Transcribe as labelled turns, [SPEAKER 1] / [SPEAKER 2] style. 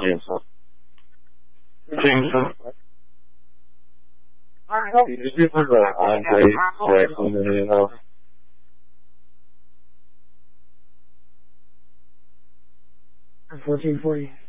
[SPEAKER 1] Jameson. Jameson. Did you put the Andre Jackson in your house?
[SPEAKER 2] $14.40.